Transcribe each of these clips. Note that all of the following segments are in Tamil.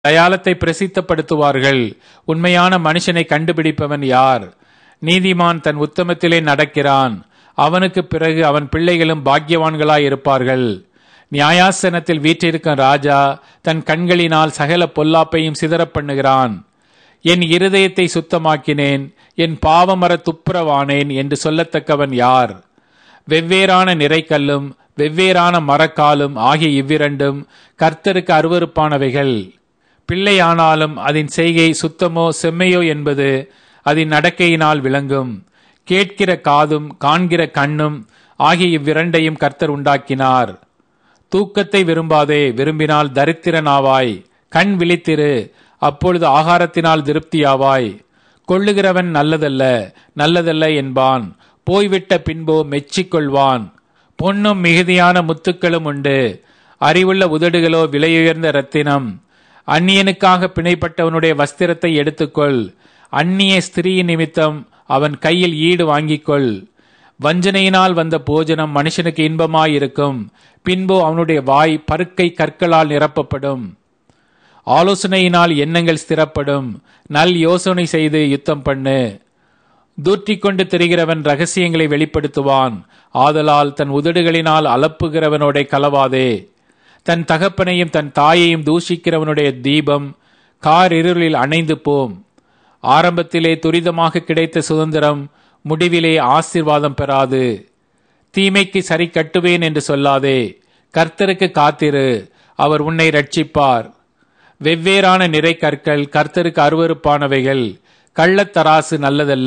தயாளத்தை பிரசித்தப்படுத்துவார்கள். உண்மையான மனுஷனை கண்டுபிடிப்பவன் யார்? நீதிமான் தன் உத்தமத்திலே நடக்கிறான். அவனுக்கு பிறகு அவன் பிள்ளைகளும் பாக்கியவான்களாய் இருப்பார்கள். நியாயாசனத்தில் வீற்றிருக்கும் ராஜா தன் கண்களினால் சகல பொல்லாப்பையும் சிதறப் பண்ணுகிறான். என் இருதயத்தை சுத்தமாக்கினேன், என் பாவமர துப்புரவானேன் என்று சொல்லத்தக்கவன் யார்? வெவ்வேறான நிறைக்கல்லும் வெவ்வேறான மரக்காலும் ஆகிய இவ்விரண்டும் கர்த்தருக்கு அருவருப்பானவைகள். பிள்ளையானாலும் அதன் செய்கை சுத்தமோ செம்மையோ என்பது அதன் நடக்கையினால் விளங்கும். கேட்கிற காதும் காண்கிற கண்ணும் ஆகிய இவ்விரண்டையும் கர்த்தர் உண்டாக்கினார். தூக்கத்தை விரும்பாதே, விரும்பினால் தரித்திரனாவாய். கண் விழித்திரு, அப்பொழுது ஆகாரத்தினால் திருப்தியாவாய். கொள்ளுகிறவன் நல்லதல்ல நல்லதல்ல என்பான், போய்விட்ட பின்போ மெச்சிக்கொள்வான். பொன்னும் மிகுதியான முத்துக்களும் உண்டு, அறிவுள்ள உதடுகளோ விலையுயர்ந்த இரத்தினம். அந்நியனுக்காக பிணைப்பட்டவனுடைய வஸ்திரத்தை எடுத்துக்கொள், அந்நிய ஸ்திரீ நிமித்தம் அவன் கையில் ஈடு வாங்கிக்கொள். வஞ்சனையினால் வந்த போஜனம் மனுஷனுக்கு இன்பமாயிருக்கும், பின்போ அவனுடைய வாய் பருக்கை கற்களால் நிரப்பப்படும். ஆலோசனையினால் எண்ணங்கள் ஸ்திரப்படும், நல் யோசனை செய்து யுத்தம் பண்ணு. தூற்றிக்கொண்டு திரிகிறவன் ரகசியங்களை வெளிப்படுத்துவான், ஆதலால் தன் உதடுகளினால் அலப்புகிறவனோட கலவாதே. தன் தகப்பனையும் தன் தாயையும் தூஷிக்கிறவனுடைய தீபம் காரிருளில் அணைந்து போம். ஆரம்பத்திலே துரிதமாக கிடைத்த சுதந்திரம் முடிவிலே ஆசீர்வாதம் பெறாது. தீமைக்கு சரி கட்டுவேன் என்று சொல்லாதே, கர்த்தருக்கு காத்திரு, அவர் உன்னை ரட்சிப்பார். வெவ்வேறான நிறை கற்கள் கர்த்தருக்கு அருவருப்பானவைகள், கள்ளத்தராசு நல்லதல்ல.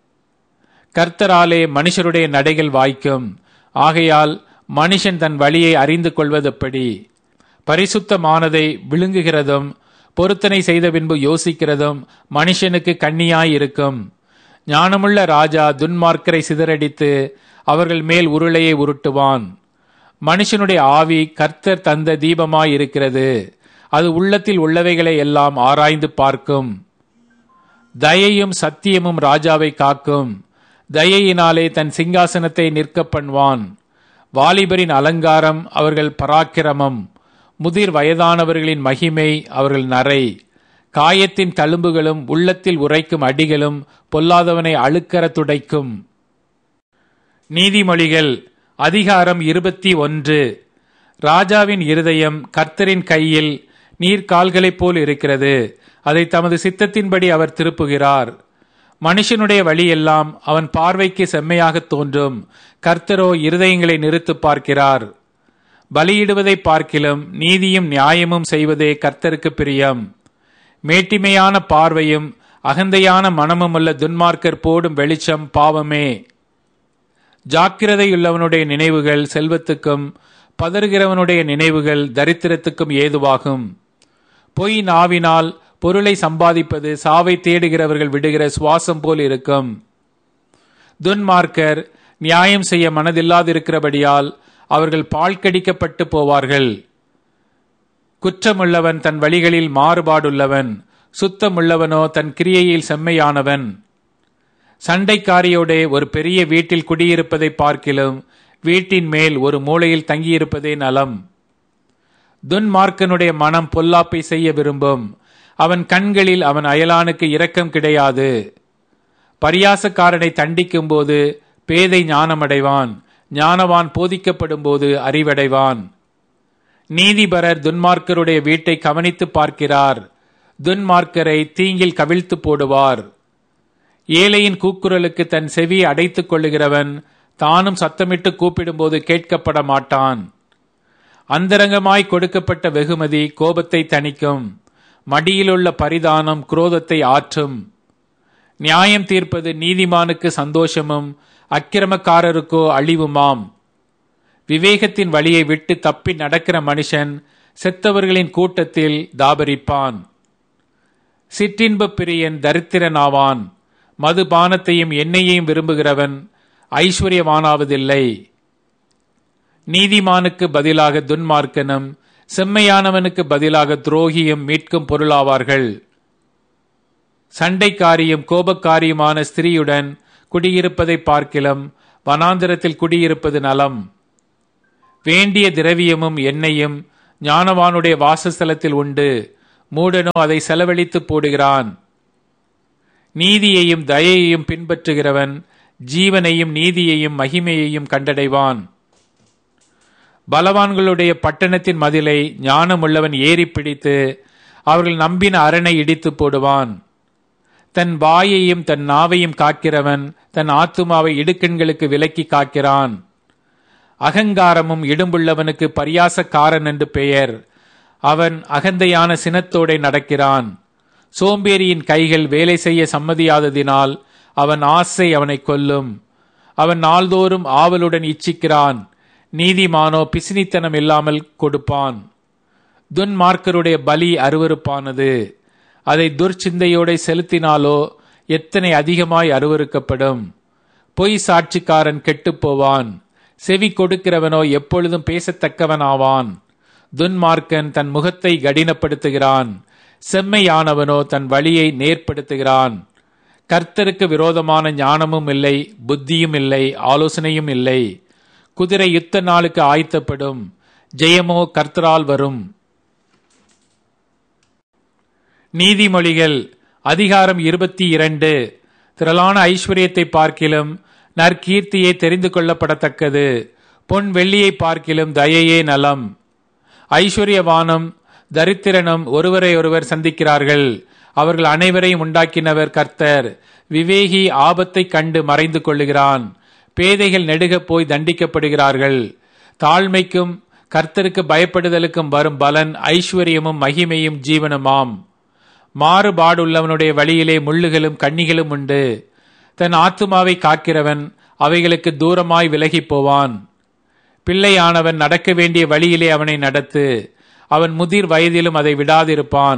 கர்த்தராலே மனுஷருடைய நடைகள் வாய்க்கும், ஆகையால் மனுஷன் தன் வழியை அறிந்து கொள்வதெப்படி? பரிசுத்தமானதை விழுங்குகிறதும் பொருத்தனை செய்த பின்பு யோசிக்கிறதும் மனுஷனுக்கு கண்ணியாயிருக்கும். ஞானமுள்ள ராஜா துன்மார்க்கரை சிதறடித்து அவர்கள் மேல் உருளையை உருட்டுவான். மனுஷனுடைய ஆவி கர்த்தர் தந்த தீபமாயிருக்கிறது, அது உள்ளத்தில் உள்ளவைகளை எல்லாம் ஆராய்ந்து பார்க்கும். தயையும் சத்தியமும் ராஜாவை காக்கும், தயையினாலே தன் சிங்காசனத்தை நிற்க பண்ணுவான். வாலிபரின் அலங்காரம் அவர்கள் பராக்கிரமம், முதிர் வயதானவர்களின் மகிமை அவர்கள் நரை. காயத்தின் தழும்புகளும் உள்ளத்தில் உரைக்கும் அடிகளும் பொல்லாதவனை அழுக்கற துடைக்கும். நீதிமொழிகள் அதிகாரம் 21. ராஜாவின் இருதயம் கர்த்தரின் கையில் நீர்க்கால்களைப் போல் இருக்கிறது, அதை தமது சித்தத்தின்படி அவர் திருப்புகிறார். மனுஷனுடைய வழியெல்லாம் அவன் பார்வைக்கு செம்மையாக தோன்றும், கர்த்தரோ இருதயங்களை நிறுத்து பார்க்கிறார். பலியிடுவதை பார்க்கிலும் நீதியும் நியாயமும் செய்வதே கர்த்தருக்கு பிரியம். மேட்டிமையான பார்வையும் அகந்தையான மனமும் உள்ள துன்மார்க்கர் போடும் வெளிச்சம் பாவமே. ஜாக்கிரதையுள்ளவனுடைய நினைவுகள் செல்வத்துக்கும் பதறுகிறவனுடைய நினைவுகள் தரித்திரத்துக்கும் ஏதுவாகும். பொய் நாவினால் பொருளை சம்பாதிப்பது சாவை தேடுகிறவர்கள் விடுகிற சுவாசம் போல் இருக்கும். துன்மார்க்கர் நியாயம் செய்ய மனதில்லாதிருக்கிறபடியால் அவர்கள் பாழ்கடிக்கப்பட்டு போவார்கள். குற்றமுள்ளவன் தன் வழிகளில் மாறுபாடுள்ளவன், சுத்தமுள்ளவனோ தன் கிரியையில் செம்மையானவன். சண்டைக்காரியோடே ஒரு பெரிய வீட்டில் குடியிருப்பதை பார்க்கிலும் வீட்டின் மேல் ஒரு மூலையில் தங்கியிருப்பதே நலம். துன்மார்க்கனுடைய மனம் பொல்லாப்பை செய்ய விரும்பும், அவன் கண்களில் அவன் அயலானுக்கு இரக்கம் கிடையாது. பரியாசக்காரனை தண்டிக்கும் போது பேதை ஞானமடைவான், ஞானவான் போதிக்கப்படும் போது அறிவடைவான். நீதிபரர் துன்மார்க்கருடைய வீட்டை கவனித்து பார்க்கிறார், துன்மார்க்கரை தீங்கில் கவிழ்த்து போடுவார். ஏழையின் கூக்குரலுக்கு தன் செவியை அடைத்துக் கொள்ளுகிறவன் தானும் சத்தமிட்டு கூப்பிடும்போது கேட்கப்பட மாட்டான். அந்தரங்கமாய் கொடுக்கப்பட்ட வெகுமதி கோபத்தை தணிக்கும், மடியிலுள்ள பரிதானம் குரோதத்தை ஆற்றும். நியாயம் தீர்ப்பது நீதிமானுக்கு சந்தோஷமும் அக்கிரமக்காரருக்கோ அழிவுமாம். விவேகத்தின் வழியை விட்டு தப்பி நடக்கிற மனுஷன் செத்தவர்களின் கூட்டத்தில் தாபரிப்பான். சிற்றின்ப பிரியன் தரித்திரனாவான், மதுபானத்தையும் எண்ணெயையும் விரும்புகிறவன் ஐஸ்வர்யவானாவதில்லை. நீதிமானுக்கு பதிலாக துன்மார்க்கனும் செம்மையானவனுக்கு பதிலாக துரோகியும் மீட்கும் பொருளாவார்கள். சண்டைக்காரியும் கோபக்காரியுமான ஸ்திரீயுடன் குடியிருப்பதை பார்க்கிலும் வனாந்திரத்தில் குடியிருப்பது நலம். வேண்டிய திரவியமும் எண்ணெயும் ஞானவானுடைய வாசஸ்தலத்தில் உண்டு, மூடனோ அதை செலவழித்து போடுகிறான். நீதியையும் தயையையும் பின்பற்றுகிறவன் ஜீவனையும் நீதியையும் மகிமையையும் கண்டடைவான். பலவான்களுடைய பட்டணத்தின் மதிலை ஞானமுள்ளவன் ஏறி பிடித்து அவர்கள் நம்பின அரணை இடித்து போடுவான். தன் வாயையும் தன் நாவையும் காக்கிறவன் தன் ஆத்துமாவை இடுக்கண்களுக்கு விலக்கி காக்கிறான். அகங்காரமும் இடும்புள்ளவனுக்கு பரியாசக்காரன் என்று பெயர். அவன் அகந்தையான சினத்தோடே நடக்கிறான். சோம்பேறியின் கைகள் வேலை செய்ய சம்மதியாததினால் அவன் ஆசை அவனை கொல்லும். அவன் நாள்தோறும் ஆவலுடன் இச்சிக்கிறான். நீதிமானோ பிசினித்தனம் இல்லாமல் கொடுப்பான். துன்மார்க்கருடைய பலி அருவருப்பானது. அதை துர்ச்சிந்தையோட செலுத்தினாலோ எத்தனை அதிகமாய் அருவருக்கப்படும். பொய் சாட்சிக்காரன் கெட்டுப்போவான். செவி கொடுக்கிறவனோ எப்பொழுதும் பேசத்தக்கவன் ஆவான். துன்மார்க்கன் தன் முகத்தை கடினப்படுத்துகிறான். செம்மையானவனோ தன் வழியை நேர்படுத்துகிறான். கர்த்தருக்கு விரோதமான ஞானமும் இல்லை, புத்தியும் இல்லை, ஆலோசனையும் இல்லை. குதிரை யுத்த நாளுக்கு ஆயத்தப்படும், ஜெயமோ கர்த்தரால் வரும். நீதிமொழிகள் அதிகாரம் 22. திரளான ஐஸ்வர்யத்தை பார்க்கிலும் நற்கீர்த்தியை தெரிந்து கொள்ளப்படத்தக்கது. பொன் வெள்ளியை பார்க்கிலும் தயையே நலம். ஐஸ்வர்யவானும் தரித்திரனும் ஒருவரை ஒருவர் சந்திக்கிறார்கள். அவர்கள் அனைவரையும் உண்டாக்கினவர் கர்த்தர். விவேகி ஆபத்தை கண்டு மறைந்து கொள்ளுகிறான். பேதைகள் நெடுக போய் தண்டிக்கப்படுகிறார்கள். தாழ்மைக்கும் கர்த்தருக்கு பயப்படுதலுக்கும் வரும் பலன் ஐஸ்வர்யமும் மகிமையும் ஜீவனுமாம். மாறுபாடுள்ளவனுடைய வழியிலே முள்ளுகளும் கண்ணிகளும் உண்டு. தன் ஆத்துமாவை காக்கிறவன் அவைகளுக்கு தூரமாய் விலகி போவான். பிள்ளையானவன் நடக்க வேண்டிய வழியிலே அவனை நடத்து. அவன் முதிர் வயதிலும் அதை விடாதிருப்பான்.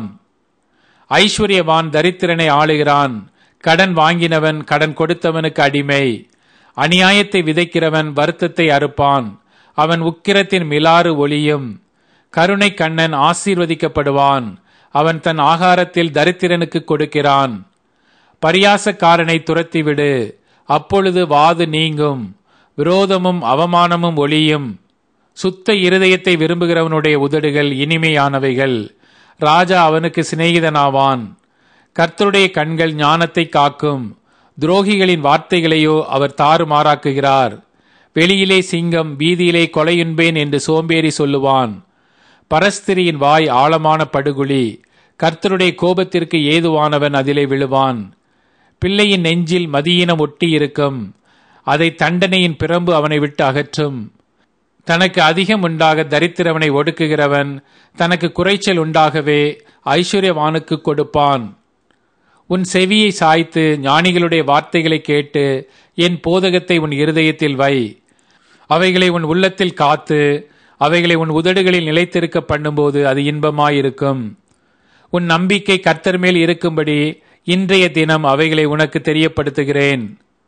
ஐஸ்வர்யவான் தரித்திரனை ஆளுகிறான். கடன் வாங்கினவன் கடன் கொடுத்தவனுக்கு அடிமை. அநியாயத்தை விதைக்கிறவன் வருத்தத்தை அறுப்பான். அவன் உக்கிரத்தின் மிலாறு ஒளியும். கருணை கண்ணன் ஆசீர்வதிக்கப்படுவான். அவன் தன் ஆகாரத்தில் தரித்திரனுக்கு கொடுக்கிறான். பரியாசக்காரனை துரத்திவிடு, அப்பொழுது வாது நீங்கும். விரோதமும் அவமானமும் ஒளியும். சுத்த இருதயத்தை விரும்புகிறவனுடைய உதடுகள் இனிமையானவைகள். ராஜா அவனுக்கு சிநேகிதனாவான். கர்த்தருடைய கண்கள் ஞானத்தை காக்கும். துரோகிகளின் வார்த்தைகளையோ அவர் தாறுமாறாக்குகிறார். வெளியிலே சிங்கம், வீதியிலே கொலையுண்பேன் என்று சோம்பேறி சொல்லுவான். பரஸ்திரியின் வாய் ஆழமான படுகுழி. கர்த்தருடைய கோபத்திற்கு ஏதுவானவன் அதிலே விழுவான். பிள்ளையின் நெஞ்சில் மதியீனம் ஒட்டி இருக்கும். அதை தண்டனையின் பிரம்பு அவனை விட்டு அகற்றும். தனக்கு அதிகம் உண்டாக தரித்திரவனை ஒடுக்குகிறவன் தனக்கு குறைச்சல் உண்டாகவே ஐஸ்வர்யவானுக்கு கொடுப்பான். உன் செவியை சாய்த்து ஞானிகளுடைய வார்த்தைகளை கேட்டு என் போதகத்தை உன் இருதயத்தில் வை. அவைகளை உன் உள்ளத்தில் காத்து அவைகளை உன் உதடுகளில் நிலைத்திருக்க பண்ணும்போது அது இன்பமாயிருக்கும். உன் நம்பிக்கை கர்த்தர் மேல் இருக்கும்படி இன்றைய தினம் அவைகளை உனக்கு தெரியப்படுத்துகிறேன்.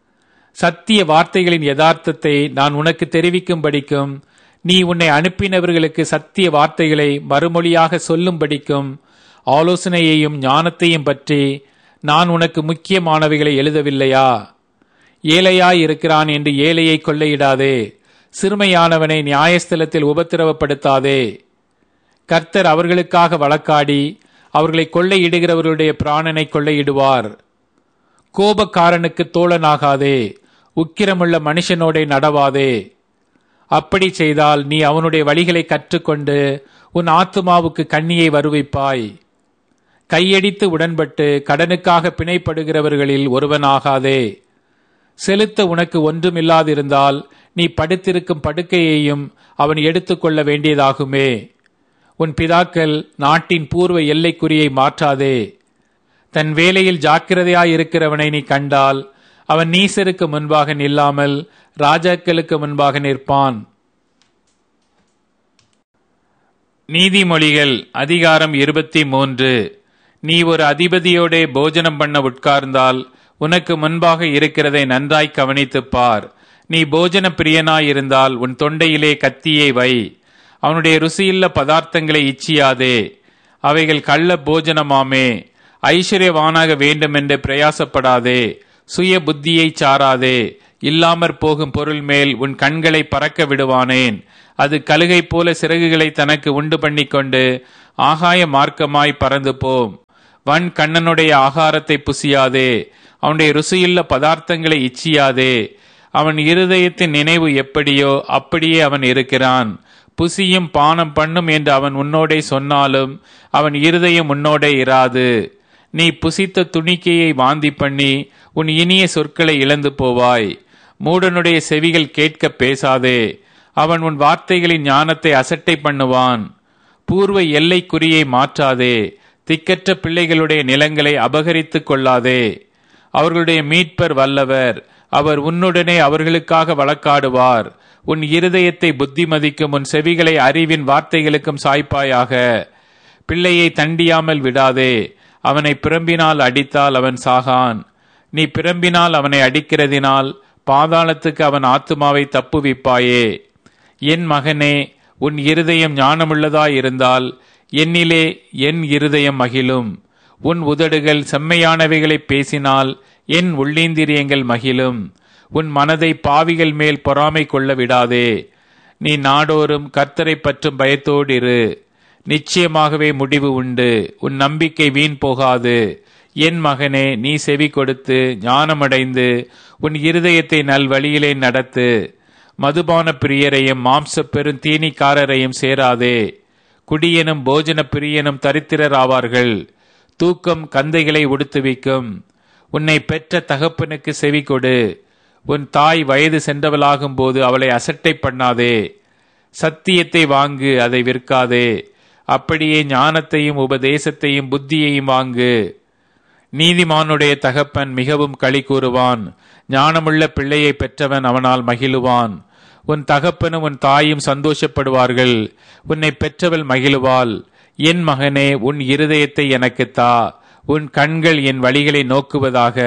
சத்திய வார்த்தைகளின் யதார்த்தத்தை நான் உனக்கு தெரிவிக்கும்படிக்கும் நீ உன்னை அனுப்பினவர்களுக்கு சத்திய வார்த்தைகளை மறுமொழியாக சொல்லும்படிக்கும் ஆலோசனையையும் ஞானத்தையும் பற்றி நான் உனக்கு முக்கியமானவைகளை எழுதவில்லையா? ஏழையாய் இருக்கிறான் என்று ஏழையை கொள்ளையிடாதே. சிறுமையானவனை நியாயஸ்தலத்தில் உபத்திரவப்படுத்தாதே. கர்த்தர் அவர்களுக்காக வழக்காடி அவர்களை கொள்ளையிடுகிறவர்களுடைய பிராணனை கொள்ளையிடுவார். கோபக்காரனுக்கு தோழனாகாதே. உக்கிரமுள்ள மனுஷனோட நடவாதே. அப்படி செய்தால் நீ அவனுடைய வழிகளை கற்றுக்கொண்டு உன் ஆத்துமாவுக்கு கண்ணியை வருவிப்பாய். கையடித்து உடன்பட்டு கடனுக்காக பிணைப்படுகிறவர்களில் ஒருவனாகாதே. செலுத்த உனக்கு ஒன்றுமில்லாதிருந்தால் நீ படுத்திருக்கும் படுக்கையையும் அவன் எடுத்துக்கொள்ள வேண்டியதாகுமே. உன் பிதாக்கள் நாட்டின் பூர்வ எல்லைக்குறியை மாற்றாதே. தன் வேலையில் ஜாக்கிரதையாயிருக்கிறவனை நீ கண்டால் அவன் நீசருக்கு முன்பாக நில்லாமல் ராஜாக்களுக்கு முன்பாக நிற்பான். நீதிமொழிகள் அதிகாரம் 23. நீ ஒரு அதிபதியோடே போஜனம் பண்ண உட்கார்ந்தால் உனக்கு முன்பாக இருக்கிறதை நன்றாய் கவனித்துப் பார். நீ போஜன பிரியனாயிருந்தால் உன் தொண்டையிலே கத்தியை வை. அவனுடைய ருசியுள்ள பதார்த்தங்களை இச்சியாதே. அவைகள் கள்ள போஜனமாமே. ஐஸ்வர்யவானாக வேண்டுமென்று பிரயாசப்படாதே. சுய புத்தியை சாராதே. இல்லாமற் போகும் பொருள் மேல் உன் கண்களை பறக்க விடுவானேன்? அது கழுகை போல சிறகுகளை தனக்கு உண்டு பண்ணிக்கொண்டு ஆகாய மார்க்கமாய் பறந்து போம். வன் கண்ணனுடைய ஆகாரத்தை புசியாதே, அவனுடைய ருசியுள்ள பதார்த்தங்களை இச்சியாதே. அவன் இருதயத்தின் நினைவு எப்படியோ அப்படியே அவன் இருக்கிறான். புசியும் பானம் பண்ணும் என்று அவன் உன்னோடே சொன்னாலும் அவன் இருதயம் உன்னோடே இராது. நீ புசித்த துணிக்கையை வாந்தி பண்ணி உன் இனிய சொற்களை இழந்து போவாய். மூடனுடைய செவிகள் கேட்க பேசாதே, அவன் உன் வார்த்தைகளின் ஞானத்தை அசட்டை பண்ணுவான். பூர்வ எல்லை குறியை மாற்றாதே, திக்கற்ற பிள்ளைகளுடைய நிலங்களை அபகரித்துக் கொள்ளாதே. அவர்களுடைய மீட்பர் வல்லவர், அவர் உன்னுடனே அவர்களுக்காக வழக்காடுவார். உன் இருதயத்தை புத்திமதிக்கும் உன் செவிகளை அறிவின் வார்த்தைகளுக்கும் சாய்ப்பாயாக. பிள்ளையை தண்டியாமல் விடாதே, அவனை பிரம்பினால் அடித்தால் அவன் சாகான். நீ பிரம்பினால் அவனை அடிக்கிறதினால் பாதாளத்துக்கு அவன் ஆத்துமாவை தப்புவிப்பாயே. என் மகனே, உன் இருதயம் ஞானமுள்ளதாயிருந்தால் என்னிலே என் இருதயம் மகிழும். உன் உதடுகள் செம்மையானவைகளை பேசினால் என் உள்ளீந்திரியங்கள் மகிழும். உன் மனதை பாவிகள் மேல் பொறாமை கொள்ள விடாதே. நீ நாடோறும் கர்த்தரை பற்றும் பயத்தோடு இரு. நிச்சயமாகவே முடிவு உண்டு, உன் நம்பிக்கை வீண் போகாது. என் மகனே, நீ செவி கொடுத்து ஞானமடைந்து உன் இருதயத்தை நல் வழியிலே நடத்து. மதுபான பிரியரையும் மாம்ச பெருந்தீனிக்காரரையும் சேராதே. குடியனும் போஜன பிரியனும் தரித்திரர் ஆவார்கள். தூக்கம் கந்தைகளை உடுத்துவிக்கும். உன்னை பெற்ற தகப்பனுக்கு செவி கொடு. உன் தாய் வயது சென்றவளாகும் போது அவளை அசட்டை பண்ணாதே. சத்தியத்தை வாங்கு, அதை விற்காதே. அப்படியே ஞானத்தையும் உபதேசத்தையும் புத்தியையும் வாங்கு. நீதிமானுடைய தகப்பன் மிகவும் களி கூறுவான். ஞானமுள்ள பிள்ளையை பெற்றவன் அவனால் மகிழுவான். உன் தகப்பனும் உன் தாயும் சந்தோஷப்படுவார்கள். உன்னை பெற்றவள் மகிழுவாள். என் மகனே, உன் இருதயத்தை எனக்கு தா. உன் கண்கள் என் வழிகளை நோக்குவதாக.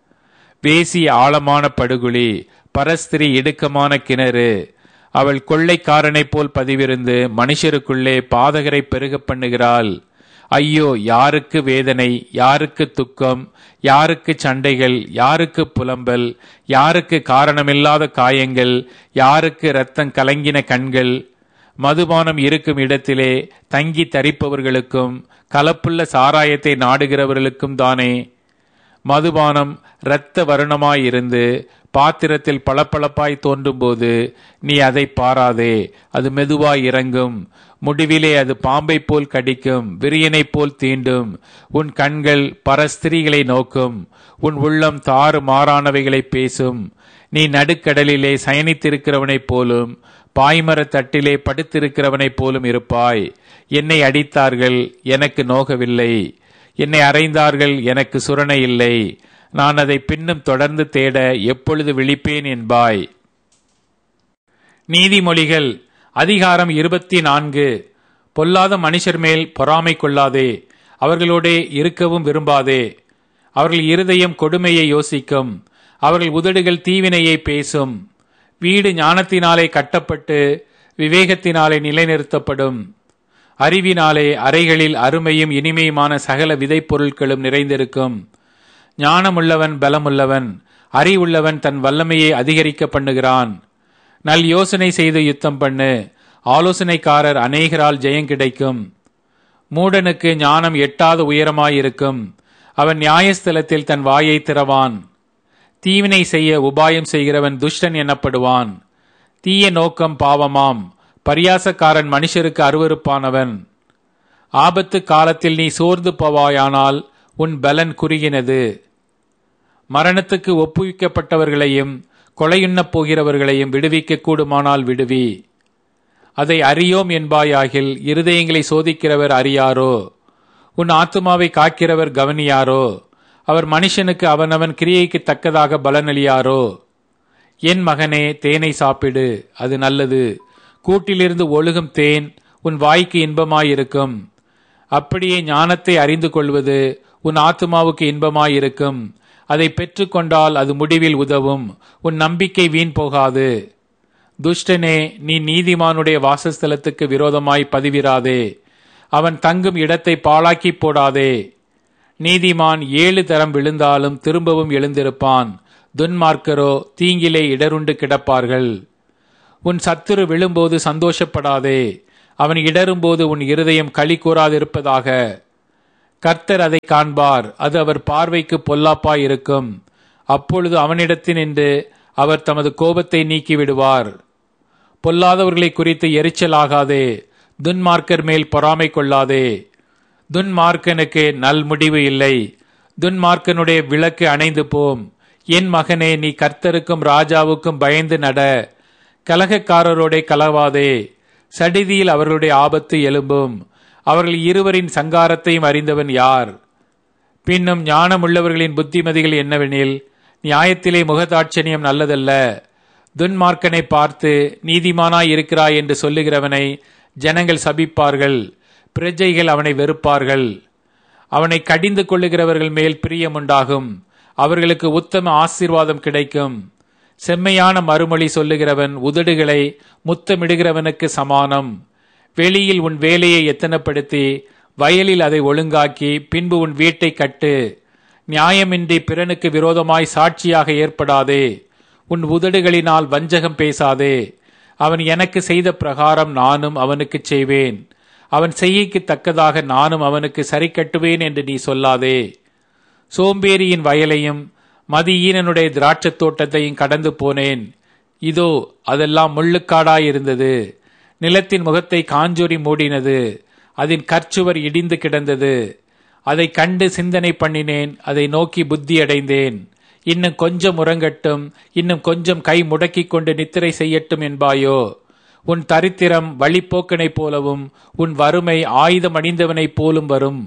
வேசி ஆழமான படுகுழி, பரஸ்திரி இடுக்கமான கிணறு. அவள் கொள்ளைக்காரனைப் போல் பதிவிருந்து மனுஷருக்குள்ளே பாதகரை பெருக பண்ணுகிறாள். ஐயோ, யாருக்கு வேதனை, யாருக்கு துக்கம், யாருக்கு சண்டைகள், யாருக்கு புலம்பல், யாருக்கு காரணமில்லாத காயங்கள், யாருக்கு இரத்தம் கலங்கின கண்கள். மதுபானம் இருக்கும் இடத்திலே தங்கி தரிப்பவர்களுக்கும் கலப்புள்ள சாராயத்தை நாடுகிறவர்களுக்கும் தானே. மதுபானம் இரத்த வருணமாயிருந்து பாத்திரத்தில் பளபளப்பாய் தோன்றும் போது நீ அதை பாராதே. அது மெதுவாய் இறங்கும். முடிவிலே அது பாம்பை போல் கடிக்கும், விரியனை போல் தீண்டும். உன் கண்கள் பரஸ்திரீகளை நோக்கும், உன் உள்ளம் தாறு மாறானவைகளை பேசும். நீ நடுக்கடலிலே சயனித்திருக்கிறவனைப் போலும் பாய்மரத் தட்டிலே படுத்திருக்கிறவனைப் போலும் இருப்பாய். என்னை அடித்தார்கள், எனக்கு நோகவில்லை. என்னை அறைந்தார்கள், எனக்கு சுரணை இல்லை. நான் அதை பின்னும் தொடர்ந்து தேட எப்பொழுது விழிப்பேன் என்பாய். நீதிமொழிகள் அதிகாரம் 24. பொல்லாத மனுஷர் மேல் பொறாமை கொள்ளாதே, அவர்களோடே இருக்கவும் விரும்பாதே. அவர்கள் இருதயம் கொடுமையை யோசிக்கும், அவர்கள் உதடுகள் தீவினையை பேசும். வீடு ஞானத்தினாலே கட்டப்பட்டு விவேகத்தினாலே நிலைநிறுத்தப்படும். அறிவினாலே அறைகளில் அருமையும் இனிமையுமான சகல விதைப் பொருட்களும் நிறைந்திருக்கும். ஞானமுள்ளவன் பலமுள்ளவன், அறிவுள்ளவன் தன் வல்லமையை அதிகரிக்க பண்ணுகிறான். நல் யோசனை செய்து யுத்தம் பண்ணு, ஆலோசனைக்காரர் அநேகரால் ஜெயம் கிடைக்கும். மூடனுக்கு ஞானம் எட்டாத உயரமாயிருக்கும், அவன் நியாயஸ்தலத்தில் தன் வாயை திறவான். தீவினை செய்ய உபாயம் செய்கிறவன் துஷ்டன் எனப்படுவான். தீய நோக்கம் பாவமாம், பரியாசக்காரன் மனுஷருக்கு அருவருப்பானவன். ஆபத்து காலத்தில் நீ சோர்ந்து போவாயானால் உன் பலன் குறுகினது. மரணத்துக்கு ஒப்புவிக்கப்பட்டவர்களையும் கொலையுண்ணப் போகிறவர்களையும் விடுவிக்க கூடுமானால் விடுவி. அதை அறியோம் என்பாயாகில் இருதயங்களை சோதிக்கிறவர் அறியாரோ? உன் ஆத்துமாவை காக்கிறவர் கவனியாரோ? அவர் மனுஷனுக்கு அவனவன் கிரியைக்கு தக்கதாக பலனளியாரோ? என் மகனே, தேனை சாப்பிடு, அது நல்லது. கூட்டிலிருந்து ஒழுகும் தேன் உன் வாய்க்கு இன்பமாயிருக்கும். அப்படியே ஞானத்தை அறிந்து கொள்வது உன் ஆத்துமாவுக்கு இன்பமாயிருக்கும். அதை பெற்றுக்கொண்டால் அது முடிவில் உதவும். உன் நம்பிக்கை வீண் போகாது. துஷ்டனே, நீ நீதிமானுடைய வாசஸ்தலத்துக்கு விரோதமாய் பதிவிராதே. அவன் தங்கும் இடத்தை பாழாக்கி போடாதே. நீதிமான் 7 தரம் விழுந்தாலும் திரும்பவும் எழுந்திருப்பான். துன்மார்க்கரோ தீங்கிலே இடருண்டு கிடப்பார்கள். உன் சத்துரு விழும்போது சந்தோஷப்படாதே, அவன் இடரும்போது உன் இருதயம் களி கூறாதிருப்பதாக. கர்த்தர் அதை காண்பார், அது அவர் பார்வைக்கு பொல்லாப்பாய் இருக்கும். அப்பொழுது அவனிடத்தினின்று அவர் தமது கோபத்தை நீக்கிவிடுவார். பொல்லாதவர்களை குறித்து எரிச்சலாகாதே, துன்மார்க்கர் மேல் பொறாமை கொள்ளாதே. துன்மார்க்கனுக்கு நல் முடிவு இல்லை, துன்மார்க்கனுடைய விளக்கு அணைந்து போம். என் மகனே, நீ கர்த்தருக்கும் ராஜாவுக்கும் பயந்து நட. கலகக்காரரோடே கலவாதே, சடிதியில் அவர்களுடைய ஆபத்து எழும்பும். அவர்கள் இருவரின் சங்காரத்தையும் அறிந்தவன் யார்? பின்னும் ஞானமுள்ளவர்களின் புத்திமதிகள் என்னவெனில், நியாயத்திலே முகதாட்சணியம் நல்லதல்ல. துன்மார்க்கனை பார்த்து நீதிமானாய் இருக்கிறாய் என்று சொல்லுகிறவனை ஜனங்கள் சபிப்பார்கள், பிரஜைகள் அவனை வெறுப்பார்கள். அவனை கடிந்து கொள்ளுகிறவர்கள் மேல் பிரியமுண்டாகும், அவர்களுக்கு உத்தம ஆசீர்வாதம் கிடைக்கும். செம்மையான மறுமொழி சொல்லுகிறவன் உதடுகளை முத்தமிடுகிறவனுக்கு சமானம். வெளியில் உன் வேலையை எத்தனப்படுத்தி வயலில் அதை ஒழுங்காக்கி பின்பு உன் வீட்டை கட்டு. நியாயமின்றி பிறனுக்கு விரோதமாய் சாட்சியாக ஏற்படாதே. உன் உதடுகளினால் வஞ்சகம் பேசாதே. அவன் எனக்கு செய்த பிரகாரம் நானும் அவனுக்கு செய்வேன், அவன் செய்கைக்கு தக்கதாக நானும் அவனுக்கு சரி கட்டுவேன் என்று நீ சொல்லாதே. சோம்பேறியின் வயலையும் மதியீனனுடைய திராட்சத் தோட்டத்தையும் கடந்து போனேன். இதோ அதெல்லாம் முள்ளுக்காடாயிருந்தது. நிலத்தின் முகத்தை காஞ்சொறி மூடினது, அதன் கற்சுவர் இடிந்து கிடந்தது. அதை கண்டு சிந்தனை பண்ணினேன், அதை நோக்கி புத்தி அடைந்தேன். இன்னும் கொஞ்சம் உறங்கட்டும், இன்னும் கொஞ்சம் கை முடக்கிக் கொண்டு நித்திரை செய்யட்டும் என்பாயோ? உன் தரித்திரம் வழிப்போக்கனைப் போலவும் உன் வறுமை ஆயுதம் அணிந்தவனைப் போலும் வரும்.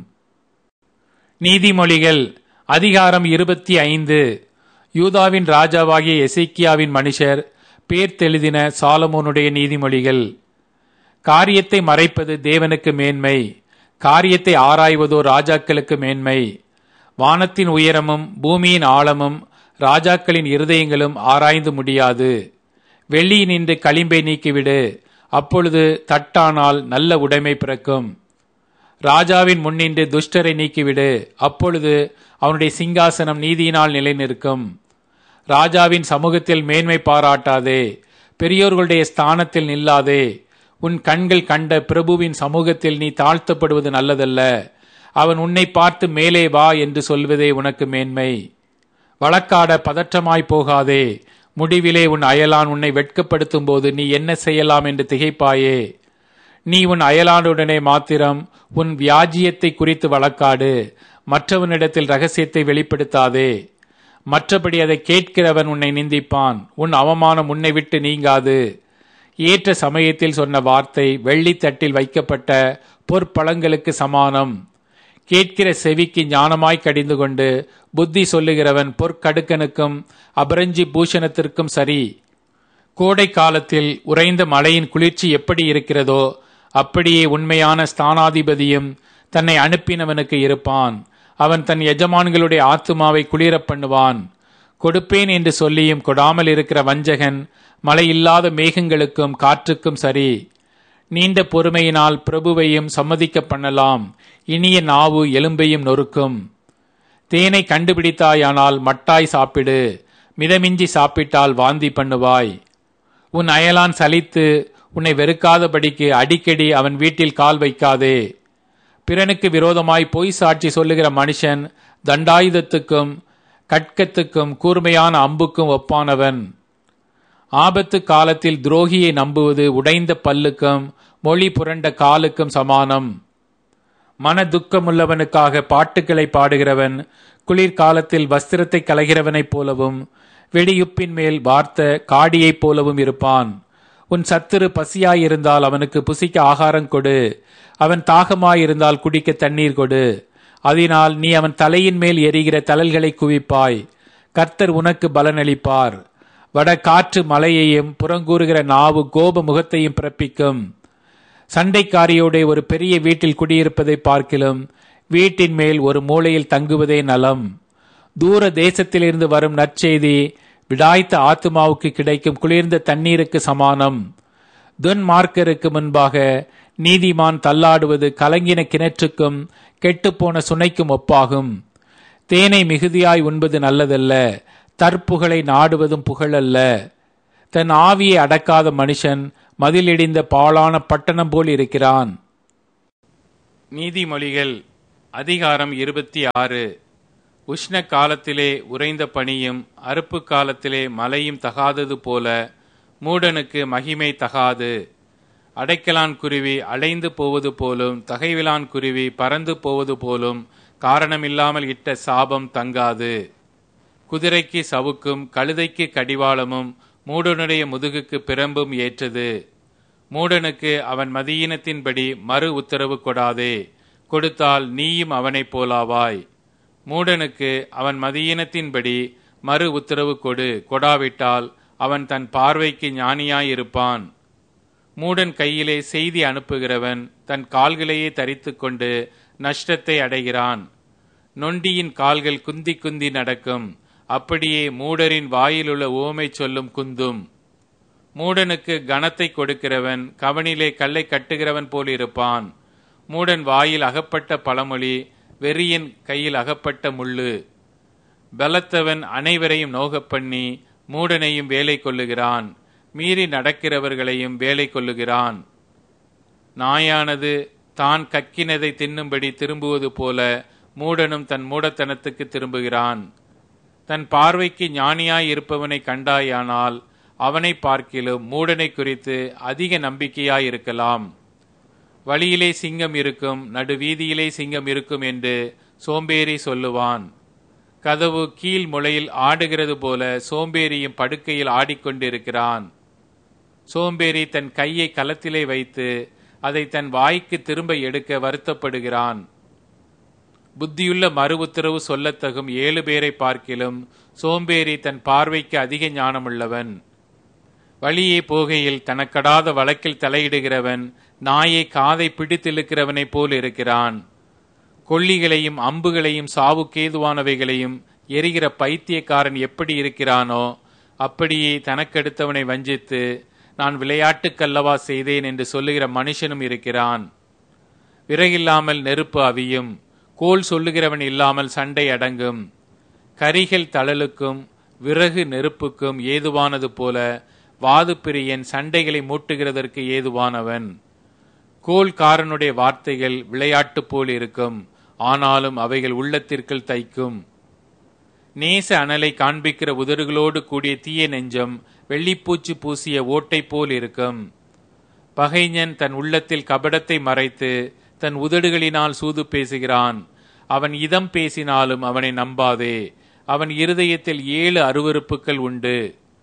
நீதிமொழிகள் அதிகாரம் 25. யூதாவின் ராஜாவாகிய எசேக்கியாவின் மனுஷர் பேர்த்தெழுதின சாலமோனுடைய நீதிமொழிகள். காரியத்தை மறைப்பது தேவனுக்கு மேன்மை, காரியத்தை ஆராய்வதோ ராஜாக்களுக்கு மேன்மை. வானத்தின் உயரமும் பூமியின் ஆழமும் ராஜாக்களின் இருதயங்களும் ஆராய்ந்து முடியாது. வெள்ளியினின்று களிம்பை நீக்கிவிடு, அப்பொழுது தட்டானால் நல்ல உடைமை பிறக்கும். ராஜாவின் முன்னின்று துஷ்டரை நீக்கிவிடு, அப்பொழுது அவனுடைய சிங்காசனம் நீதியினால் நிலை நிற்கும். ராஜாவின் சமூகத்தில் மேன்மை பாராட்டாதே, பெரியோர்களுடைய ஸ்தானத்தில் நில்லாதே. உன் கண்கள் கண்ட பிரபுவின் சமூகத்தில் நீ தாழ்த்தப்படுவது நல்லதல்ல. அவன் உன்னை பார்த்து மேலே வா என்று சொல்வதே உனக்கு மேன்மை. வழக்காட பதற்றமாய் போகாதே, முடிவிலே உன் அயலான் உன்னை வெட்கப்படுத்தும் போது நீ என்ன செய்யலாம் என்று திகைப்பாயே. நீ உன் அயலானுடனே மாத்திரம் உன் வியாஜியத்தை குறித்து வழக்காடு, மற்றவனிடத்தில் ரகசியத்தை வெளிப்படுத்தாதே. மற்றபடி அதை கேட்கிறவன் உன்னை நிந்திப்பான், உன் அவமானம் உன்னை விட்டு நீங்காது. ஏற்ற சமயத்தில் சொன்ன வார்த்தை வெள்ளித்தட்டில் வைக்கப்பட்ட பொற்பழங்களுக்கு சமானம். கேட்கிற செவிக்கு ஞானமாய் கடிந்து கொண்டு புத்தி சொல்லுகிறவன் பொற்கடுக்கனுக்கும் அபரஞ்சி பூஷணத்திற்கும் சரி. கோடை காலத்தில் உறைந்த மழையின் குளிர்ச்சி எப்படி இருக்கிறதோ அப்படியே உண்மையான ஸ்தானாதிபதியும் தன்னை அனுப்பினவனுக்கு இருப்பான். அவன் தன் எஜமான்களுடைய ஆத்துமாவை குளிரப் பண்ணுவான். கொடுப்பேன் என்று சொல்லியும் கொடாமல் இருக்கிற வஞ்சகன் மழையில்லாத மேகங்களுக்கும் காற்றுக்கும் சரி. நீண்ட பொறுமையினால் பிரபுவையும் சம்மதிக்க பண்ணலாம், இனிய நாவு எலும்பையும் நொறுக்கும். தேனை கண்டுபிடித்தாயானால் மட்டாய் சாப்பிடு, மிதமிஞ்சி சாப்பிட்டால் வாந்தி பண்ணுவாய். உன் அயலான் சலித்து உன்னை வெறுக்காதபடிக்கு அடிக்கடி அவன் வீட்டில் கால் வைக்காதே. பிறனுக்கு விரோதமாய் பொய் சாட்சி சொல்லுகிற மனுஷன் தண்டாயுதத்துக்கும் கட்கத்துக்கும் கூர்மையான அம்புக்கும் ஒப்பானவன். ஆபத்து காலத்தில் துரோகியை நம்புவது உடைந்த பல்லுக்கும் மொழி புரண்ட காலுக்கும் சமானம். மன துக்கமுள்ளவனுக்காக பாட்டுக்களை பாடுகிறவன் குளிர்காலத்தில் வஸ்திரத்தை களைகிறவனைப் போலவும் வெடியுப்பின் மேல் வார்த்த காடியைப் போலவும் இருப்பான். உன் சத்துரு பசியாயிருந்தால் அவனுக்கு புசிக்க ஆகாரம் கொடு, அவன் தாகமாயிருந்தால் குடிக்க தண்ணீர் கொடு. அதனால் நீ அவன் தலையின் மேல் எரிகிற தழல்களை குவிப்பாய். கர்த்தர் உனக்கு பலனளிப்பார். வட காற்று மலையையும் புறங்கூறுகிற நாவு கோப முகத்தையும் பிறப்பிக்கும். சண்டைக்காரியோட ஒரு பெரிய வீட்டில் குடியிருப்பதை பார்க்கிலும் வீட்டின் மேல் ஒரு மூலையில் தங்குவதே நலம். தூர தேசத்திலிருந்து வரும் நற்செய்தி விடாய்த்த ஆத்துமாவுக்கு கிடைக்கும் குளிர்ந்த தண்ணீருக்கு சமானம். துன்மார்க்கருக்கு முன்பாக நீதிமான் தள்ளாடுவது கலங்கின கிணற்றுக்கும் கெட்டுப்போன சுனைக்கும் ஒப்பாகும். தேனை மிகுதியாய் உண்பது நல்லதல்ல, தற்புகழை நாடுவதும் புகழல்ல. தன் ஆவியை அடக்காத மனுஷன் மதிலிடிந்த பாழான பட்டணம் போல் இருக்கிறான். நீதிமொழிகள் அதிகாரம் 26. உஷ்ண காலத்திலே உறைந்த பனியும் அறுப்பு காலத்திலே மழையும் தகாதது போல மூடனுக்கு மகிமை தகாது. அடைக்கலான் குருவி அலைந்து போவது போலும் தகைவிலான் குருவி பறந்து போவது போலும் காரணமில்லாமல் இட்ட சாபம் தங்காது. குதிரைக்கு சவுக்கும் கழுதைக்கு கடிவாளமும் மூடனுடைய முதுகுக்கு பிரம்பும் ஏற்றது. மூடனுக்கு அவன் மதியீனத்தின்படி மறு உத்தரவு கொடாதே, கொடுத்தால் நீயும் அவனைப் போலாவாய். மூடனுக்கு அவன் மதியீனத்தின்படி மறு உத்தரவு கொடு, கொடாவிட்டால் அவன் தன் பார்வைக்கு ஞானியாயிருப்பான். மூடன் கையிலே செய்தி அனுப்புகிறவன் தன் கால்களையே தரித்து கொண்டு நஷ்டத்தை அடைகிறான். நொண்டியின் கால்கள் குந்தி குந்தி நடக்கும், அப்படியே மூடரின் வாயிலுள்ள உவமை சொல்லும் குந்தும். மூடனுக்கு கனத்தை கொடுக்கிறவன் கவனிலே கல்லை கட்டுகிறவன் போலிருப்பான். மூடன் வாயில் அகப்பட்ட பழமொழி வெறியன் கையில் அகப்பட்ட முள்ளு. பலத்தவன் அனைவரையும் நோகப் பண்ணி மூடனையும் வேலை கொள்ளுகிறான், மீறி நடக்கிறவர்களையும் வேலை கொள்ளுகிறான். நாயானது தான் கக்கினதை தின்னும்படி திரும்புவது போல மூடனும் தன் மூடத்தனத்துக்கு திரும்புகிறான். தன் பார்வைக்கு ஞானியாய் இருப்பவனை கண்டாயானால் அவனை பார்க்கிலும் மூடனை குறித்து அதிக நம்பிக்கையாயிருக்கலாம். வழியிலே சிங்கம் இருக்கும், நடுவீதியிலே சிங்கம் இருக்கும் என்று சோம்பேறி சொல்லுவான். கதவு கீழ் முளையில் ஆடுகிறது போல சோம்பேறியும் படுக்கையில் ஆடிக்கொண்டிருக்கிறான். சோம்பேறி தன் கையை கலத்திலே வைத்து அதை தன் வாய்க்கு திரும்ப எடுக்க வருத்தப்படுகிறான். புத்தியுள்ள மறு உத்தரவு சொல்லத்தகும் 7 பேரை பார்க்கிலும் சோம்பேறி தன் பார்வைக்கு அதிக ஞானமுள்ளவன். வழியே போகையில் தனக்கடாத வழக்கில் தலையிடுகிறவன் நாயை காதை பிடித்திழுக்கிறவனைப் போல் இருக்கிறான். கொள்ளிகளையும் அம்புகளையும் சாவுக்கேதுவானவைகளையும் எரிகிற பைத்தியக்காரன் எப்படி இருக்கிறானோ அப்படியே தனக்கெடுத்தவனை வஞ்சித்து நான் விளையாட்டுக்கல்லவா செய்தேன் என்று சொல்லுகிற மனுஷனும் இருக்கிறான். விறகில்லாமல் நெருப்பு அவியும், கோல் சொல்லுகிறவன் இல்லாமல் சண்டை அடங்கும். கரிகள் தழலுக்கும் விறகு நெருப்புக்கும் ஏதுவானது போல வாது பிரியன் சண்டைகளை மூட்டுகிறதற்கு ஏதுவானவன். கோல்காரனுடைய வார்த்தைகள் விளையாட்டு போல் இருக்கும், ஆனாலும் அவைகள் உள்ளத்திற்குள் தைக்கும். நேச அனலை காண்பிக்கிற உதடுகளோடு கூடிய தீய நெஞ்சம் வெள்ளிப்பூச்சி பூசிய ஓட்டை போல் இருக்கும். பகைஞன் தன் உள்ளத்தில் கபடத்தை மறைத்து தன் உதடுகளினால் சூது பேசுகிறான். அவன் இதம் பேசினாலும் அவனை நம்பாதே, அவன் இருதயத்தில் 7 அருவருப்புகள் உண்டு.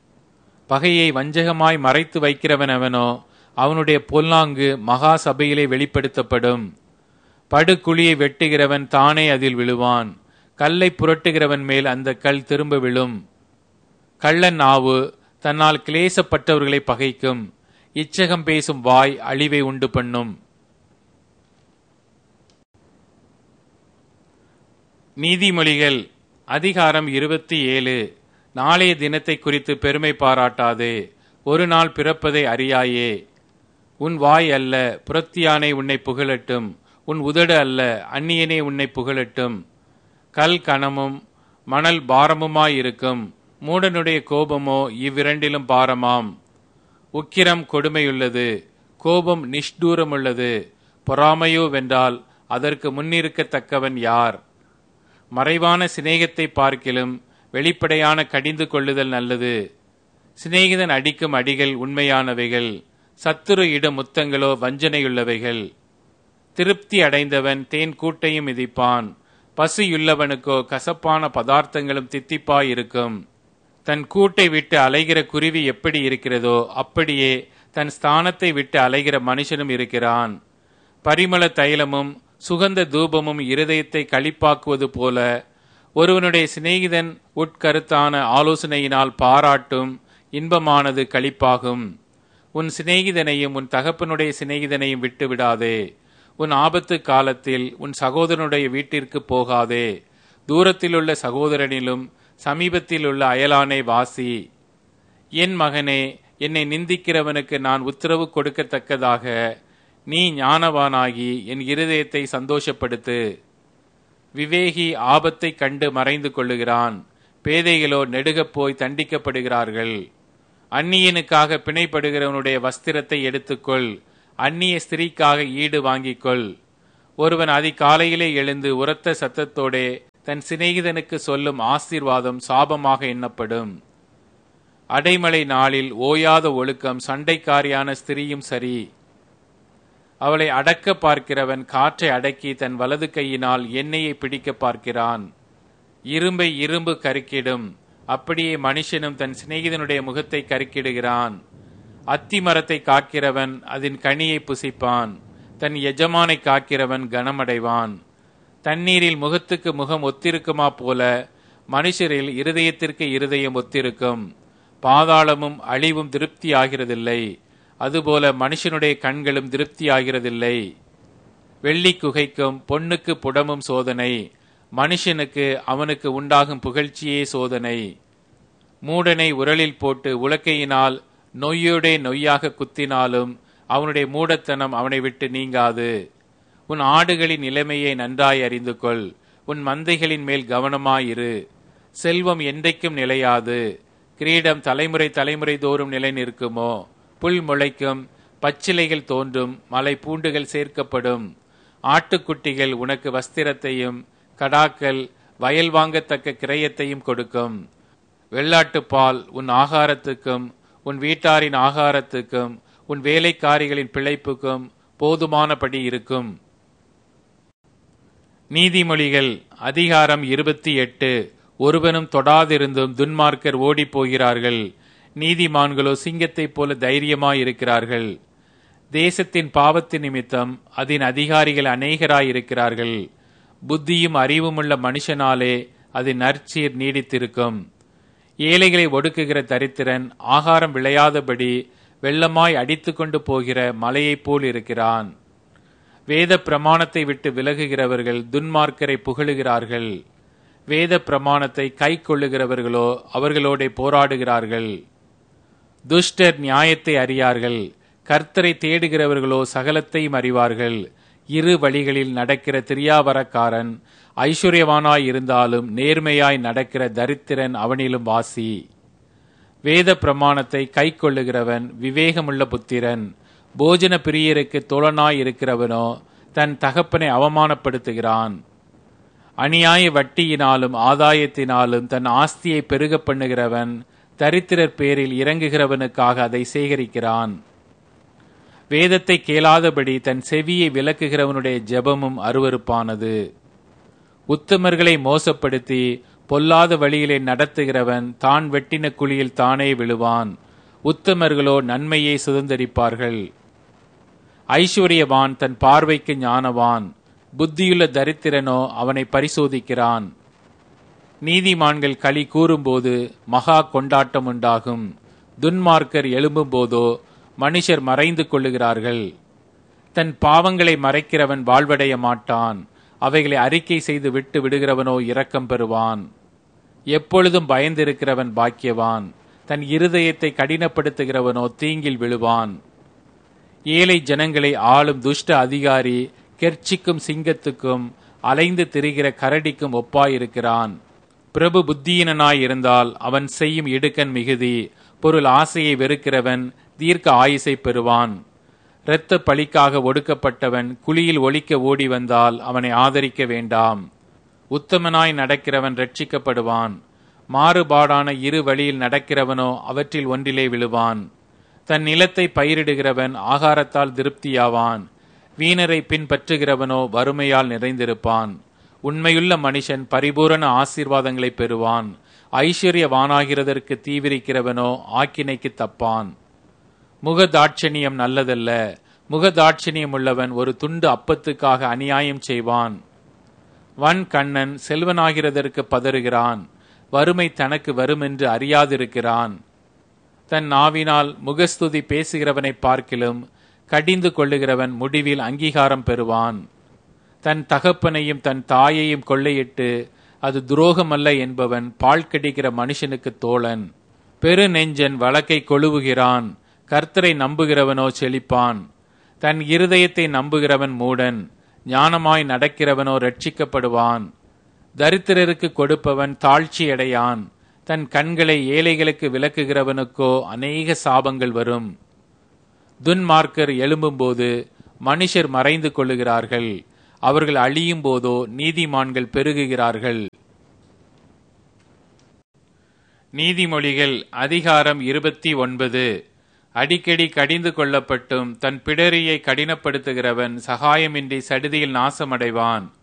பகையை வஞ்சகமாய் மறைத்து வைக்கிறவன் அவனோ, அவனுடைய பொல்லாங்கு மகா சபையிலே வெளிப்படுத்தப்படும். படுகுழியை வெட்டுகிறவன் தானே அதில் விழுவான், கல்லை புரட்டுகிறவன் மேல் அந்த கல் திரும்ப விழும். கள்ளன் நாவு தன்னால் கிளேசப்பட்டவர்களை பகைக்கும், இச்சகம் பேசும் வாய் அழிவை உண்டு பண்ணும். நீதிமொழிகள் அதிகாரம் 27. நாளைய தினத்தை குறித்து பெருமை பாராட்டாதே, ஒரு நாள் பிறப்பதை அறியாயே. உன் வாய் அல்ல புறத்தியானை உன்னை புகழட்டும், உன் உதடு அல்ல அந்நியனே உன்னை புகழட்டும். கல் கனமும் மணல் பாரமுமாயிருக்கும், மூடனுடைய கோபமோ இவ்விரண்டிலும் பாரமாம். உக்கிரம் கொடுமையுள்ளது, கோபம் நிஷ்டூரமுள்ளது. பொறாமையோ வென்றால் அதற்கு முன்னிருக்கத்தக்கவன் யார்? மறைவான சிநேகத்தை பார்க்கிலும் வெளிப்படையான கடிந்து கொள்ளுதல் நல்லது. சிநேகிதன் அடிக்கும் அடிகள் உண்மையானவைகள், சத்துரு இடும் முத்தங்களோ வஞ்சனையுள்ளவைகள். திருப்தி அடைந்தவன் தேன் கூட்டையும் மிதிப்பான், பசியுள்ளவனுக்கோ கசப்பான பதார்த்தங்களும் தித்திப்பாயிருக்கும். தன் கூட்டை விட்டு அலைகிற குருவி எப்படி இருக்கிறதோ அப்படியே தன் ஸ்தானத்தை விட்டு அலைகிற மனுஷனும் இருக்கிறான். பரிமள தைலமும் சுகந்த தூபமும் இருதயத்தை களிப்பாக்குவது போல ஒருவனுடைய சிநேகிதன் உட்கருத்தான ஆலோசனையினால் பாராட்டும் இன்பமானது களிப்பாகும். உன் சிநேகிதனையும் உன் தகப்பனுடைய சிநேகிதனையும் விட்டு விடாதே. உன் ஆபத்து காலத்தில் உன் சகோதரனுடைய வீட்டிற்கு போகாதே. தூரத்திலுள்ள சகோதரனிலும் சமீபத்திலுள்ள அயலானை வாசி. என் மகனே, என்னை நிந்திக்கிறவனுக்கு நான் உத்தரவு கொடுக்கத்தக்கதாக நீ ஞானவானாகி என் இருதயத்தை சந்தோஷப்படுத்து. விவேகி ஆபத்தை கண்டு மறைந்து கொள்ளுகிறான், பேதைகளோ நெடுகப் போய் தண்டிக்கப்படுகிறார்கள். அந்நியனுக்காக பிணைப்படுகிறவனுடைய வஸ்திரத்தை எடுத்துக்கொள். அந்நிய ஸ்திரீக்காக ஈடு வாங்கிக்கொள். ஒருவன் அதிகாலையிலே எழுந்து உரத்த சத்தத்தோடே தன் சிநேகிதனுக்கு சொல்லும் ஆசீர்வாதம் சாபமாக எண்ணப்படும். அடைமழை நாளில் ஓயாத ஒழுக்கம் சண்டைக்காரியான ஸ்திரீயும் சரி. அவளை அடக்க பார்க்கிறவன் காற்றை அடக்கி தன் வலது கையினால் எண்ணெயை பிடிக்க பார்க்கிறான். இரும்பை இரும்பு கருக்கிடும், அப்படியே மனுஷனும் தன் சிநேகிதனுடைய முகத்தை கருக்கிடுகிறான். அத்தி மரத்தை காக்கிறவன் அதன் கனியை புசிப்பான். தன் எஜமானை காக்கிறவன் கனமடைவான். தண்ணீரில் முகத்துக்கு முகம் ஒத்திருக்குமா போல மனுஷரில் இருதயத்திற்கு இருதயம் ஒத்திருக்கும். பாதாளமும் அழிவும் திருப்தி ஆகிறதில்லை, அதுபோல மனுஷனுடைய கண்களும் திருப்தி ஆகிறதில்லை. வெள்ளி குகைக்கும் பொன்னுக்கு புடமும் சோதனை, மனுஷனுக்கு அவனுக்கு உண்டாகும் புகழ்ச்சியே சோதனை. மூடனை உரலில் போட்டு உலக்கையினால் நொய்யோடே நொய்யாக குத்தினாலும் அவனுடைய மூடத்தனம் அவனை விட்டு நீங்காது. உன் ஆடுகளின் நிலைமையை நன்றாய் அறிந்து கொள். உன் மந்தைகளின் மேல் கவனமாயிரு. செல்வம் என்றைக்கும் நிலையாது. கிரீடம் தலைமுறை தலைமுறை தோறும் நிலை நிற்குமோ? புல் முளைக்கும், பச்சிலைகள் தோன்றும், மலை பூண்டுகள் சேர்க்கப்படும். ஆட்டுக்குட்டிகள் உனக்கு வஸ்திரத்தையும் கடாக்கள் வயல் வாங்கத்தக்க கிரயத்தையும் கொடுக்கும். வெள்ளாட்டுப்பால் உன் ஆகாரத்துக்கும் உன் வீட்டாரின் ஆகாரத்துக்கும் உன் வேலைக்காரிகளின் பிழைப்புக்கும் போதுமானபடி இருக்கும். நீதிமொழிகள் அதிகாரம் 28. ஒருவனும் தொடாதிருந்தும் துன்மார்க்கர் ஓடிப் போகிறார்கள். நீதிமான்களோ சிங்கத்தைப் போல தைரியமாயிருக்கிறார்கள். தேசத்தின் பாவத்தின் நிமித்தம் அதன் அதிகாரிகள் அநேகராயிருக்கிறார்கள். புத்தியும் அறிவுமுள்ள மனுஷனாலே அதன் நற்சீர் நீடித்திருக்கும். ஏழைகளை ஒடுக்குகிற தரித்திரன் ஆகாரம் விளையாதபடி வெள்ளமாய் அடித்து கொண்டு போகிற மலையைப் போல் இருக்கிறான். வேத பிரமாணத்தை விட்டு விலகுகிறவர்கள் துன்மார்க்கரை புகழுகிறார்கள். வேத பிரமாணத்தை கை கொள்ளுகிறவர்களோ அவர்களோட போராடுகிறார்கள். துஷ்டர் நியாயத்தை அறியார்கள். கர்த்தரை தேடுகிறவர்களோ சகலத்தையும் அறிவார்கள். இரு வழிகளில் நடக்கிற திரியாவரக்காரன் ஐஸ்வர்யவானாய் இருந்தாலும் நேர்மையாய் நடக்கிற தரித்திரன் அவனிலும் வாசி. வேத பிரமாணத்தை கை கொள்ளுகிறவன் விவேகமுள்ள புத்திரன். போஜன பிரியருக்கு தோழனாய் இருக்கிறவனோ தன் தகப்பனை அவமானப்படுத்துகிறான். அநியாய வட்டியினாலும் ஆதாயத்தினாலும் தன் ஆஸ்தியை பெருக பண்ணுகிறவன் தரித்திரர் பேரில் இறங்குகிறவனுக்காக அதை சேகரிக்கிறான். வேதத்தை கேளாதபடி தன் செவியை விலக்குகிறவனுடைய ஜெபமும் அருவருப்பானது. உத்தமர்களை மோசப்படுத்தி பொல்லாத வழியிலே நடத்துகிறவன் தான் வெட்டின குழியில் தானே விழுவான். உத்தமர்களோ நன்மையை சுதந்தரிப்பார்கள். ஐஸ்வர்யவான் தன் பார்வைக்கு ஞானவான். புத்தியுள்ள தரித்திரனோ அவனை பரிசோதிக்கிறான். நீதிமான்கள் களி கூறும்போது மகா கொண்டாட்டம் உண்டாகும். துன்மார்க்கர் எழும்பும் போதோ மனுஷர் மறைந்து கொள்ளுகிறார்கள். தன் பாவங்களை மறைக்கிறவன் வாழ்வடைய மாட்டான். அவைகளை அறிக்கை செய்து விட்டு விடுகிறவனோ இரக்கம் பெறுவான். எப்பொழுதும் பயந்திருக்கிறவன் பாக்கியவான். தன் இருதயத்தை கடினப்படுத்துகிறவனோ தீங்கில் விழுவான். ஏழை ஜனங்களை ஆளும் துஷ்ட அதிகாரி கெர்ச்சிக்கும் சிங்கத்துக்கும் அலைந்து திரிகிற கரடிக்கும் ஒப்பாயிருக்கிறான். பிரபு புத்தியீனனாய் இருந்தால் அவன் செய்யும் இடுக்கண் மிகுதி. பொருள் ஆசையை வெறுக்கிறவன் தீர்க்க ஆயுசை பெறுவான். இரத்த பழிக்காக ஒடுக்கப்பட்டவன் குழியில் ஒளிக்க ஓடி வந்தால் அவனை ஆதரிக்க வேண்டாம். உத்தமனாய் நடக்கிறவன் ரட்சிக்கப்படுவான். மாறுபாடான இரு வழியில் நடக்கிறவனோ அவற்றில் ஒன்றிலே விழுவான். தன் நிலத்தை பயிரிடுகிறவன் ஆகாரத்தால் திருப்தியாவான். வீணரை பின்பற்றுகிறவனோ வறுமையால் நிறைந்திருப்பான். உண்மையுள்ள மனுஷன் பரிபூரண ஆசீர்வாதங்களை பெறுவான். ஐஸ்வர்யவானாகிறதற்கு தீவிரிக்கிறவனோ ஆக்கினைக்கு தப்பான். முகதாட்சணியம் நல்லதல்ல. முகதாட்சணியம் உள்ளவன் ஒரு துண்டு அப்பத்துக்காக அநியாயம் செய்வான். வன் கண்ணன் செல்வனாகிறதற்கு பதறுகிறான். வறுமை தனக்கு வருமென்று அறியாதிருக்கிறான். தன் நாவினால் முகஸ்துதி பேசுகிறவனை பார்க்கிலும் கடிந்து கொள்ளுகிறவன் முடிவில் அங்கீகாரம் பெறுவான். தன் தகப்பனையும் தன் தாயையும் கொள்ளையிட்டு அது துரோகமல்ல என்பவன் பால் கடிக்கிற மனுஷனுக்கு தோழன். பெரு நெஞ்சன் வழக்கை கொழுவுகிறான். கர்த்தரை நம்புகிறவனோ செழிப்பான். தன் இருதயத்தை நம்புகிறவன் மூடன். ஞானமாய் நடக்கிறவனோ ரட்சிக்கப்படுவான். தரித்திரருக்கு கொடுப்பவன் தாழ்ச்சி அடையான். தன் கண்களை ஏழைகளுக்கு விலக்குகிறவனுக்கோ அநேக சாபங்கள் வரும். துன்மார்க்கர் எழும்பும்போது மனுஷர் மறைந்து கொள்ளுகிறார்கள், அவர்கள் அழியும் போதோ நீதிமான்கள் பெருகுகிறார்கள். நீதிமொழிகள் அதிகாரம் 29. அடிக்கடி கடிந்து கொள்ளப்பட்டும் தன் பிடரியை கடினப்படுத்துகிறவன் சகாயமின்றி சடுதியில் நாசமடைவான்.